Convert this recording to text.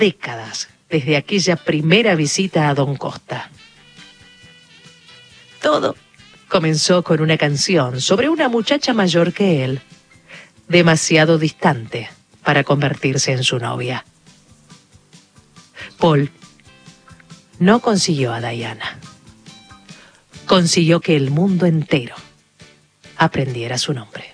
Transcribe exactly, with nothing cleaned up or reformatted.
décadas desde aquella primera visita a Don Costa. Todo comenzó con una canción sobre una muchacha mayor que él, demasiado distante para convertirse en su novia. Paul no consiguió a Diana. Consiguió que el mundo entero aprendiera su nombre.